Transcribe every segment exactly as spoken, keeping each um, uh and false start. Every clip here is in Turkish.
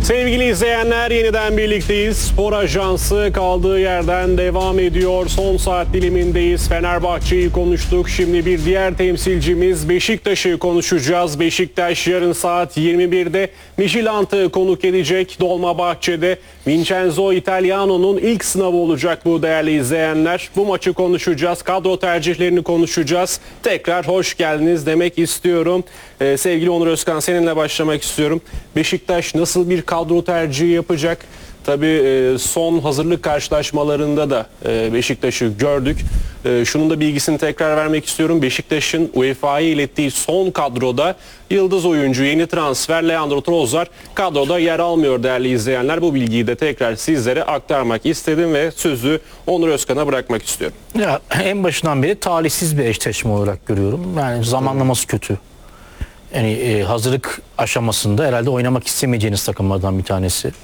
Sevgili izleyenler, yeniden birlikteyiz. Spor Ajansı kaldığı yerden devam ediyor. Son saat dilimindeyiz. Fenerbahçe'yi konuştuk. Şimdi bir diğer temsilcimiz Beşiktaş'ı konuşacağız. Beşiktaş yarın saat yirmi birde Midtjylland'ı konuk edecek. Dolmabahçe'de Vincenzo Italiano'nun ilk sınavı olacak bu değerli izleyenler. Bu maçı konuşacağız. Kadro tercihlerini konuşacağız. Tekrar hoş geldiniz demek istiyorum. Ee, sevgili Onur Özkan, seninle başlamak istiyorum. Beşiktaş nasıl bir kadro tercihi yapacak? Tabii son hazırlık karşılaşmalarında da Beşiktaş'ı gördük. Şunun da bilgisini tekrar vermek istiyorum. Beşiktaş'ın U E F A'ya ilettiği son kadroda yıldız oyuncu, yeni transfer Leandro Trossard kadroda yer almıyor değerli izleyenler. Bu bilgiyi de tekrar sizlere aktarmak istedim ve sözü Onur Özkan'a bırakmak istiyorum. Ya, en başından beri talihsiz bir eşleşme olarak görüyorum. Yani zamanlaması kötü. Yani e, hazırlık aşamasında herhalde oynamak istemeyeceğiniz takımlardan bir tanesi.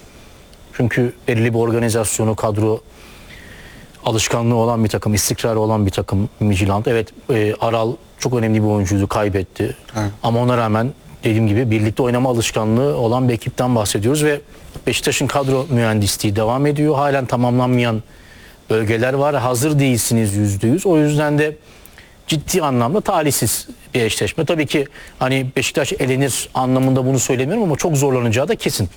Çünkü belirli bir organizasyonu, kadro alışkanlığı olan bir takım, istikrarı olan bir takım Midtjylland. Evet, e, Aral çok önemli bir oyuncuydu, kaybetti. Evet. Ama ona rağmen dediğim gibi birlikte oynama alışkanlığı olan bir ekipten bahsediyoruz ve Beşiktaş'ın kadro mühendisliği devam ediyor. Halen tamamlanmayan bölgeler var. Hazır değilsiniz yüzde yüz. O yüzden de ciddi anlamda talihsiz bir eşleşme. Tabii ki hani Beşiktaş elenir anlamında bunu söylemiyorum ama çok zorlanacağı da kesin.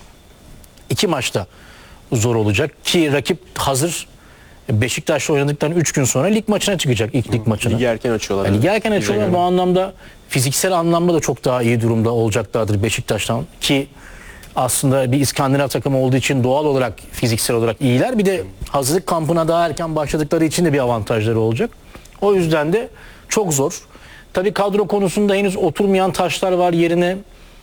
İki maçta zor olacak ki rakip hazır. Beşiktaş'la oynadıktan üç gün sonra lig maçına çıkacak, ilk lig maçına. Ligi erken açıyorlar. Yani ligi erken açıyorlar. Bu anlamda fiziksel anlamda da çok daha iyi durumda olacaklardır Beşiktaş'tan ki aslında bir İskandinav takımı olduğu için doğal olarak fiziksel olarak iyiler. Bir de hazırlık kampına daha erken başladıkları için de bir avantajları olacak. O yüzden de çok zor. Tabii kadro konusunda henüz oturmayan taşlar var, yerine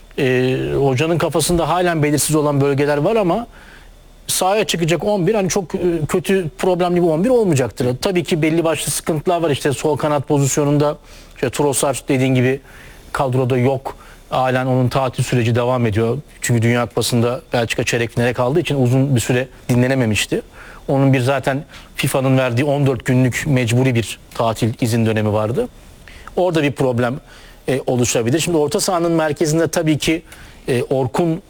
e, hocanın kafasında halen belirsiz olan bölgeler var ama sahaya çıkacak on bir hani çok e, kötü, problemli bir on bir olmayacaktır. Tabii ki belli başlı sıkıntılar var, işte sol kanat pozisyonunda işte Trossard dediğin gibi kadroda yok. Halen onun tatil süreci devam ediyor. Çünkü Dünya Kupası'nda Belçika çeyrek finale kaldığı için uzun bir süre dinlenememişti. Onun bir zaten FIFA'nın verdiği on dört günlük mecburi bir tatil izin dönemi vardı. Orada bir problem e, oluşabilir. Şimdi orta sahanın merkezinde tabii ki e, Orkun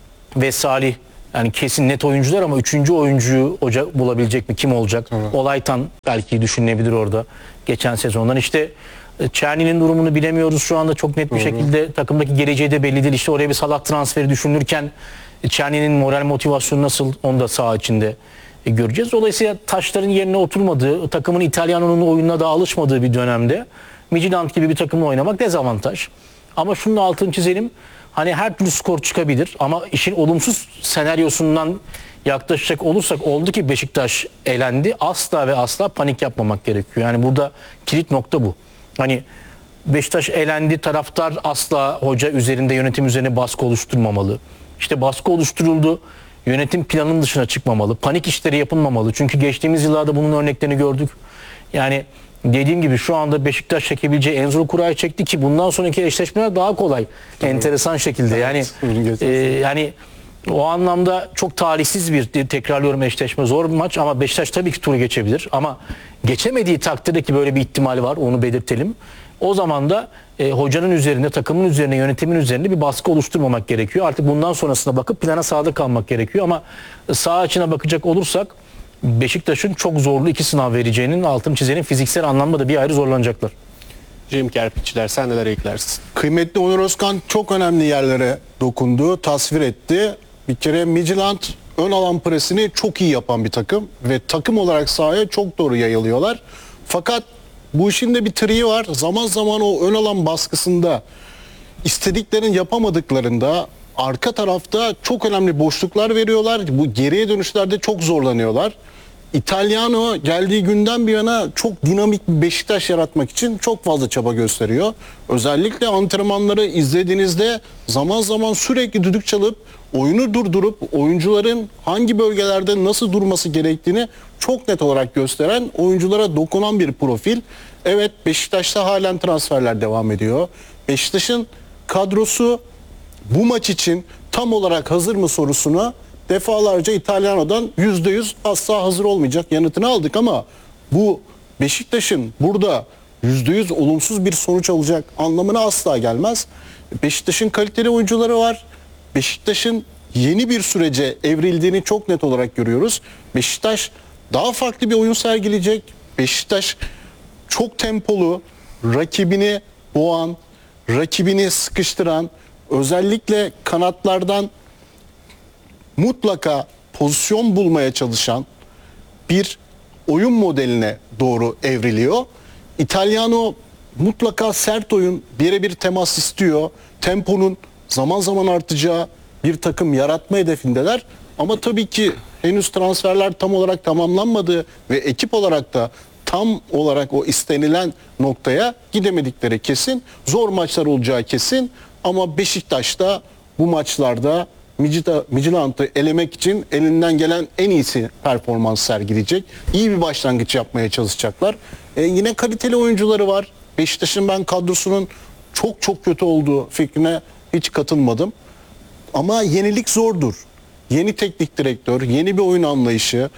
ve Salih yani kesin net oyuncular ama üçüncü oyuncuyu hoca bulabilecek mi? Kim olacak? Evet. Olaytan belki düşünülebilir orada geçen sezondan. İşte Çerni'nin durumunu bilemiyoruz şu anda çok net bir Doğru. şekilde. Takımdaki geleceği de belli değil. İşte oraya bir Salah transferi düşünülürken Çerni'nin moral motivasyonu nasıl, onu da saha içinde göreceğiz. Dolayısıyla taşların yerine oturmadığı, takımın İtalyano'nun oyununa da alışmadığı bir dönemde Midtjylland gibi bir takımla oynamak dezavantaj. Ama şunun da altını çizelim. Hani her türlü skor çıkabilir ama işin olumsuz senaryosundan yaklaşacak olursak oldu ki Beşiktaş elendi. Asla ve asla panik yapmamak gerekiyor. Yani burada kilit nokta bu. Hani Beşiktaş elendi, taraftar asla hoca üzerinde, yönetim üzerine baskı oluşturmamalı. İşte baskı oluşturuldu. Yönetim planın dışına çıkmamalı. Panik işleri yapılmamalı. Çünkü geçtiğimiz yıllarda bunun örneklerini gördük. Yani dediğim gibi şu anda Beşiktaş çekebileceği en zor kurayı çekti ki bundan sonraki eşleşmeler daha kolay. Tabii. Enteresan şekilde. Evet, yani e, yani o anlamda çok talihsiz bir, tekrarlıyorum, eşleşme zor bir maç ama Beşiktaş tabii ki turu geçebilir ama geçemediği takdirde ki böyle bir ihtimali var, onu belirtelim. O zaman da e, hocanın üzerinde, takımın üzerine, yönetimin üzerinde bir baskı oluşturmamak gerekiyor. Artık bundan sonrasına bakıp plana sadık kalmak gerekiyor ama saha açına bakacak olursak Beşiktaş'ın çok zorlu iki sınav vereceğinin altını çizenin, fiziksel anlamda da bir ayrı zorlanacaklar. Cem Kerpiççiler, sen neler eklersin? Kıymetli Onur Özkan çok önemli yerlere dokundu, tasvir etti. Bir kere Midtjylland ön alan presini çok iyi yapan bir takım ve takım olarak sahaya çok doğru yayılıyorlar. Fakat bu işin de bir triği var. Zaman zaman o ön alan baskısında istediklerini yapamadıklarında arka tarafta çok önemli boşluklar veriyorlar. Bu geriye dönüşlerde çok zorlanıyorlar. İtalyano geldiği günden bir yana çok dinamik bir Beşiktaş yaratmak için çok fazla çaba gösteriyor. Özellikle antrenmanları izlediğinizde zaman zaman sürekli düdük çalıp oyunu durdurup oyuncuların hangi bölgelerde nasıl durması gerektiğini çok net olarak gösteren, oyunculara dokunan bir profil. Evet, Beşiktaş'ta halen transferler devam ediyor. Beşiktaş'ın kadrosu bu maç için tam olarak hazır mı sorusuna defalarca İtalyano'dan yüzde yüz asla hazır olmayacak yanıtını aldık ama bu Beşiktaş'ın burada yüzde yüz olumsuz bir sonuç alacak anlamına asla gelmez. Beşiktaş'ın kaliteli oyuncuları var. Beşiktaş'ın yeni bir sürece evrildiğini çok net olarak görüyoruz. Beşiktaş daha farklı bir oyun sergileyecek. Beşiktaş çok tempolu, rakibini boğan, rakibini sıkıştıran, özellikle kanatlardan mutlaka pozisyon bulmaya çalışan bir oyun modeline doğru evriliyor. İtalyano mutlaka sert oyun, birebir temas istiyor. Temponun zaman zaman artacağı bir takım yaratma hedefindeler. Ama tabii ki henüz transferler tam olarak tamamlanmadı ve ekip olarak da tam olarak o istenilen noktaya gidemedikleri kesin. Zor maçlar olacağı kesin ama Beşiktaş da bu maçlarda Midtjylland'ı elemek için elinden gelen en iyisi performans sergileyecek. İyi bir başlangıç yapmaya çalışacaklar. E, yine kaliteli oyuncuları var. Beşiktaş'ın ben kadrosunun çok çok kötü olduğu fikrine hiç katılmadım. Ama yenilik zordur. Yeni teknik direktör, yeni bir oyun anlayışı.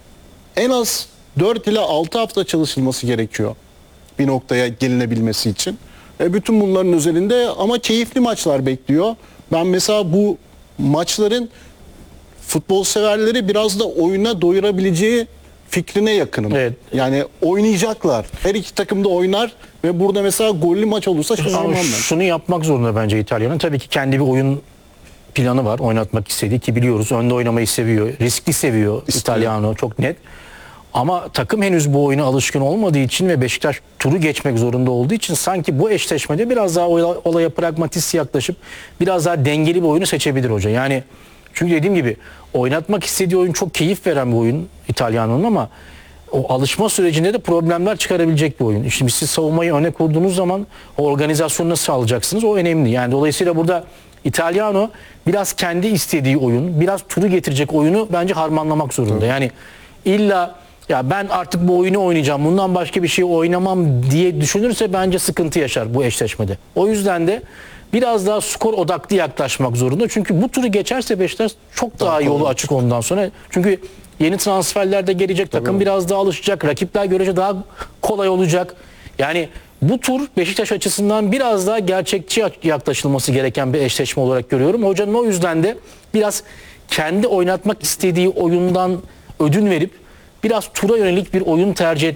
En az dört ila altı hafta çalışılması gerekiyor bir noktaya gelinebilmesi için. E, bütün bunların özelinde ama keyifli maçlar bekliyor. Ben mesela bu maçların futbol severleri biraz da oyuna doyurabileceği fikrine yakınım. Evet. Yani oynayacaklar. Her iki takım da oynar ve burada mesela gollü maç olursa şaşırmam Ama ben. şunu yapmak zorunda bence İtalya'nın. Tabii ki kendi bir oyun planı var. Oynatmak istediği ki biliyoruz. Önde oynamayı seviyor. Riskli seviyor İstiyor. İtalyano çok net. Ama takım henüz bu oyuna alışkın olmadığı için ve Beşiktaş turu geçmek zorunda olduğu için sanki bu eşleşmede biraz daha olaya, olaya pragmatist yaklaşıp biraz daha dengeli bir oyunu seçebilir hoca. Yani çünkü dediğim gibi oynatmak istediği oyun çok keyif veren bir oyun İtalyano'nun ama o alışma sürecinde de problemler çıkarabilecek bir oyun. Şimdi siz savunmayı öne kurduğunuz zaman o organizasyonu nasıl sağlayacaksınız? O önemli. Yani dolayısıyla burada İtalyano biraz kendi istediği oyun, biraz turu getirecek oyunu bence harmanlamak zorunda. Yani illa ya ben artık bu oyunu oynayacağım, bundan başka bir şey oynamam diye düşünürse bence sıkıntı yaşar bu eşleşmede. O yüzden de biraz daha skor odaklı yaklaşmak zorunda. Çünkü bu turu geçerse Beşiktaş çok daha, Daha yolu kolay. açık ondan sonra. Çünkü yeni transferler de gelecek, takım biraz daha alışacak, rakipler görece daha kolay olacak. Yani bu tur Beşiktaş açısından biraz daha gerçekçi yaklaşılması gereken bir eşleşme olarak görüyorum. Hocanın o yüzden de biraz kendi oynatmak istediği oyundan ödün verip biraz tura yönelik bir oyun tercih